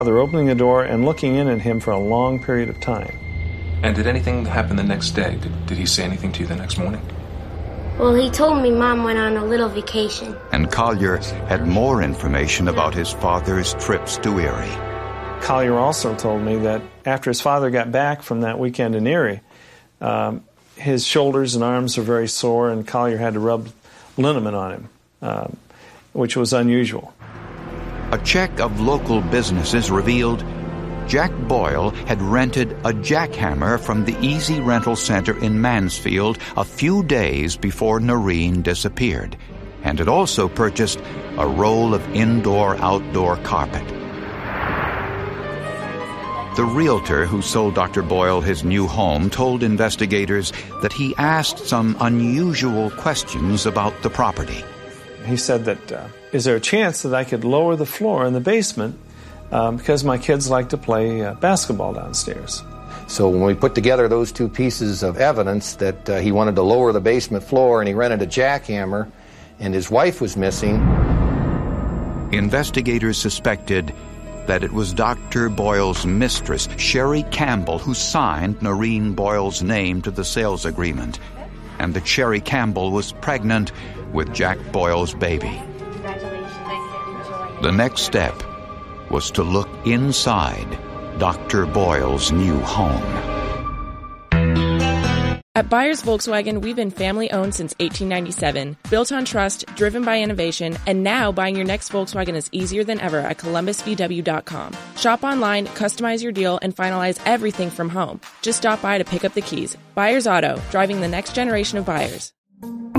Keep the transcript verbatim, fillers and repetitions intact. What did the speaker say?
They're opening the door and looking in at him for a long period of time. And did anything happen the next day? Did, did he say anything to you the next morning? Well, he told me Mom went on a little vacation. And Collier had more information about his father's trips to Erie. Collier also told me that after his father got back from that weekend in Erie, um, his shoulders and arms were very sore, and Collier had to rub liniment on him, um, which was unusual. A check of local businesses revealed Jack Boyle had rented a jackhammer from the Easy Rental Center in Mansfield a few days before Noreen disappeared, and had also purchased a roll of indoor-outdoor carpet. The realtor who sold Doctor Boyle his new home told investigators that he asked some unusual questions about the property. He said that, uh, is there a chance that I could lower the floor in the basement um, because my kids like to play uh, basketball downstairs? So when we put together those two pieces of evidence that uh, he wanted to lower the basement floor and he rented a jackhammer and his wife was missing, investigators suspected that it was Doctor Boyle's mistress, Sherry Campbell, who signed Noreen Boyle's name to the sales agreement, and that Sherry Campbell was pregnant with Jack Boyle's baby. The next step was to look inside Doctor Boyle's new home. At Byers Volkswagen, we've been family-owned since eighteen ninety-seven, built on trust, driven by innovation, and now buying your next Volkswagen is easier than ever at Columbus V W dot com. Shop online, customize your deal, and finalize everything from home. Just stop by to pick up the keys. Byers Auto, driving the next generation of buyers.